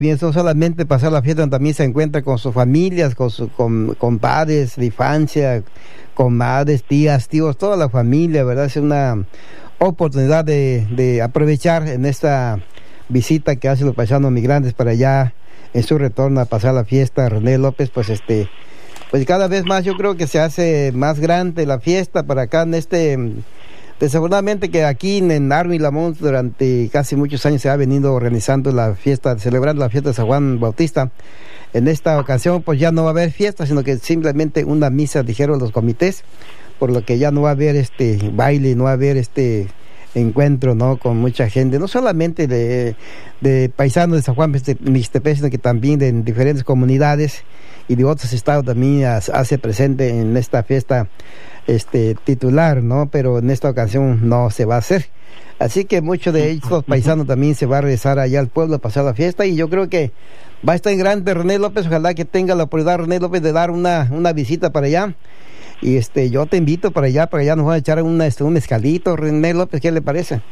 Bien, no solamente pasar la fiesta, también se encuentra con sus familias, con padres de infancia, con madres, tías, tíos, toda la familia, ¿verdad? Es una oportunidad de aprovechar en esta visita que hacen los paisanos migrantes para allá, en su retorno a pasar la fiesta. René López, pues cada vez más yo creo que se hace más grande la fiesta para acá en desafortunadamente que aquí en Army Lamont durante casi muchos años se ha venido organizando celebrando la fiesta de San Juan Bautista. En esta ocasión pues ya no va a haber fiesta, sino que simplemente una misa, dijeron los comités, por lo que ya no va a haber baile, no va a haber encuentro, ¿no?, con mucha gente, no solamente de paisanos de San Juan Mixtepec, sino que también de diferentes comunidades y de otros estados también hace presente en esta fiesta titular, ¿no? Pero en esta ocasión no se va a hacer. Así que muchos de estos paisanos también se va a regresar allá al pueblo a pasar la fiesta, y yo creo que va a estar en grande René López. Ojalá que tenga la oportunidad René López de dar una visita para allá, y yo te invito para allá nos van a echar un mezcalito. René López, ¿qué le parece?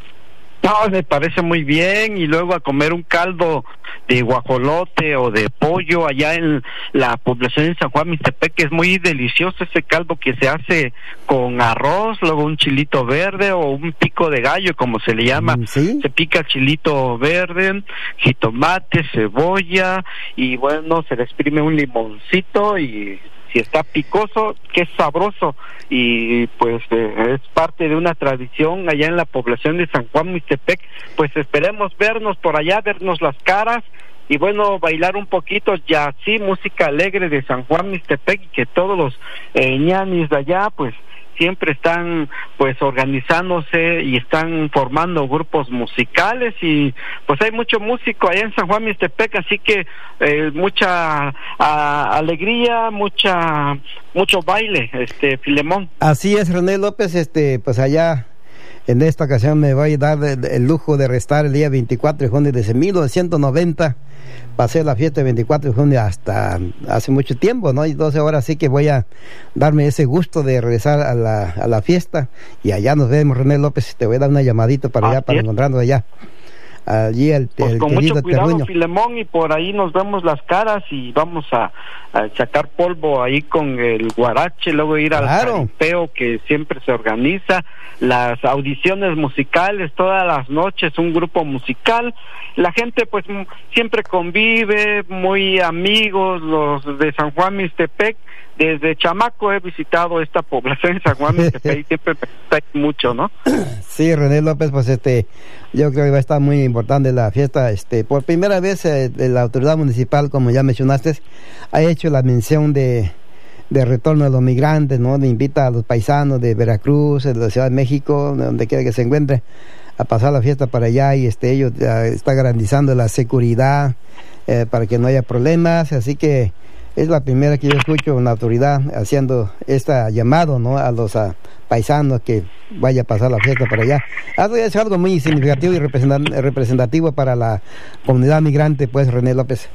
No, me parece muy bien, y luego a comer un caldo de guajolote o de pollo allá en la población de San Juan Mixtepec, que es muy delicioso ese caldo que se hace con arroz, luego un chilito verde o un pico de gallo, como se le llama. ¿Sí? Se pica chilito verde, jitomate, cebolla, y bueno, se le exprime un limoncito, y si está picoso, qué sabroso. Y pues es parte de una tradición allá en la población de San Juan Mixtepec. Pues esperemos vernos por allá, vernos las caras, y bueno, bailar un poquito ya así, música alegre de San Juan Mixtepec, y que todos los ñanis de allá pues siempre están pues organizándose y están formando grupos musicales, y pues hay mucho músico allá en San Juan Mixtepec, así que mucha alegría, mucho baile, Filemón. Así es, René López. Pues allá en esta ocasión me voy a dar el lujo de restar el día 24 de junio desde 1990. Pasé la fiesta de 24 de junio hasta hace mucho tiempo, ¿no? Y 12 horas, así que voy a darme ese gusto de regresar a la fiesta, y allá nos vemos, René López. Te voy a dar una llamadita para allá, para encontrarnos allá. Allí pues con mucho cuidado, terruño. Filemón, y por ahí nos vemos las caras, y vamos a sacar polvo ahí con el guarache, luego ir al jaripeo que siempre se organiza, las audiciones musicales todas las noches, un grupo musical. La gente pues siempre convive, muy amigos los de San Juan Mixtepec. Desde chamaco he visitado esta población de San Juan Mixtepec y siempre me gusta mucho, ¿no? Sí, René López, pues yo creo que va a estar muy importante la fiesta. Por primera vez la autoridad municipal, como ya mencionaste, ha hecho la mención de retorno de los migrantes, ¿no? Invita a los paisanos de Veracruz, de la Ciudad de México, de donde quiera que se encuentre, a pasar la fiesta para allá, y ellos están garantizando la seguridad para que no haya problemas. Así que es la primera que yo escucho una autoridad haciendo este llamado, ¿no?, a los paisanos que vaya a pasar la fiesta para allá. Es algo muy significativo y representativo para la comunidad migrante, pues, René López.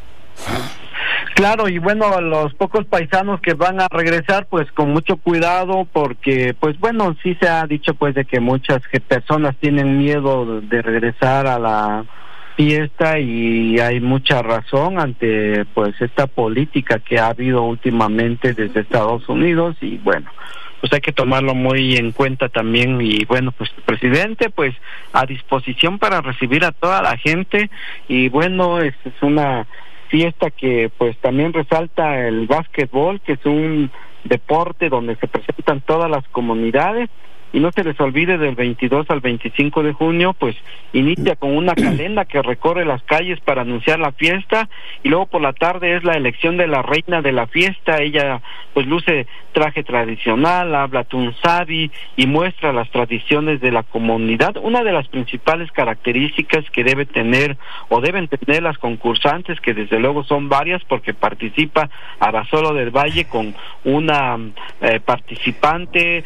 Claro, y bueno, los pocos paisanos que van a regresar, pues con mucho cuidado, porque pues bueno, sí se ha dicho pues de que muchas personas tienen miedo de regresar a la fiesta, y hay mucha razón ante pues esta política que ha habido últimamente desde Estados Unidos, y bueno, pues hay que tomarlo muy en cuenta también. Y bueno, pues el presidente pues a disposición para recibir a toda la gente, y bueno, es una fiesta que pues también resalta el básquetbol, que es un deporte donde se presentan todas las comunidades. Y no se les olvide, del 22 al 25 de junio, pues inicia con una calenda que recorre las calles para anunciar la fiesta, y luego por la tarde es la elección de la reina de la fiesta. Ella pues luce traje tradicional, habla tunsavi y muestra las tradiciones de la comunidad. Una de las principales características que deben tener las concursantes, que desde luego son varias, porque participa Abasolo del Valle con una participante.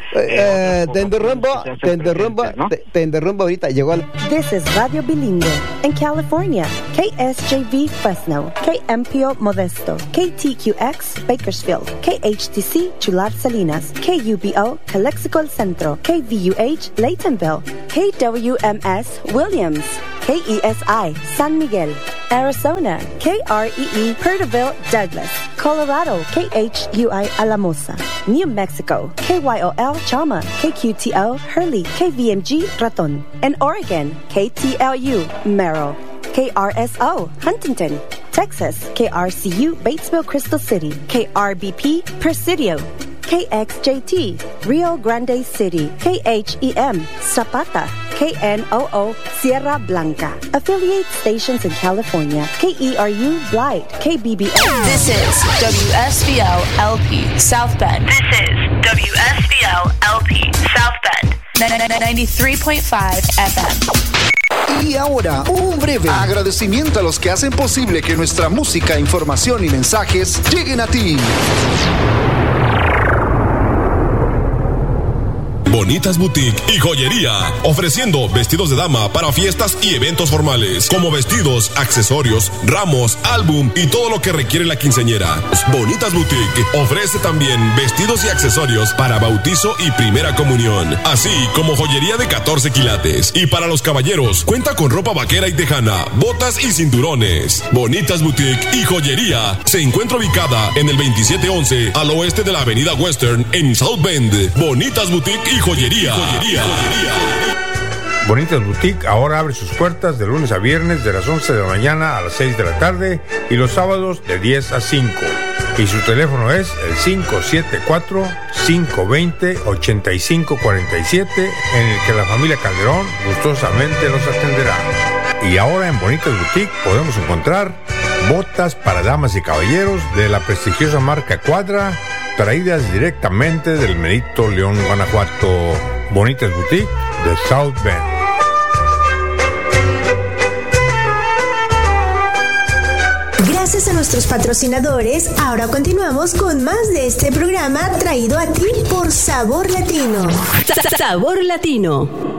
Te interrumpo ahorita. Llegó This is Radio Bilingüe in California. KSJV Fresno, KMPO Modesto, KTQX Bakersfield, KHTC Chular Salinas, KUBO Calexico El Centro, KVUH Laytonville, KWMS Williams, KESI San Miguel. Arizona, KREE Perterville, Douglas. Colorado, KHUI Alamosa. New Mexico, KYOL Chama, KQTO Hurley, KVMG Raton. And Oregon, KTLU Merrill. KRSO Huntington. Texas, KRCU Batesville, Crystal City. KRBP Presidio. KXJT, Rio Grande City. KHEM, Zapata. KNOO, Sierra Blanca. Affiliate stations in California. KERU, Blight. KBBL. This is WSBL LP, South Bend. This is WSBL LP, South Bend. 93.5 FM. Y ahora, un breve agradecimiento a los que hacen posible que nuestra música, información y mensajes lleguen a ti. Bonitas Boutique y Joyería, ofreciendo vestidos de dama para fiestas y eventos formales, como vestidos, accesorios, ramos, álbum y todo lo que requiere la quinceañera. Bonitas Boutique ofrece también vestidos y accesorios para bautizo y primera comunión, así como joyería de 14 quilates. Y para los caballeros, cuenta con ropa vaquera y tejana, botas y cinturones. Bonitas Boutique y Joyería se encuentra ubicada en el 2711 al oeste de la avenida Western en South Bend. Bonitas Boutique y Joyería. Bonitas Boutique ahora abre sus puertas de lunes a viernes de las 11 de la mañana a las 6 de la tarde y los sábados de 10 a 5. Y su teléfono es el 574-520-8547, en el que la familia Calderón gustosamente los atenderá. Y ahora en Bonitas Boutique podemos encontrar botas para damas y caballeros de la prestigiosa marca Cuadra, traídas directamente del Merito León, Guanajuato. Bonitas Boutique de South Bend. Gracias a nuestros patrocinadores, ahora continuamos con más de este programa traído a ti por Sabor Latino. Sabor Latino.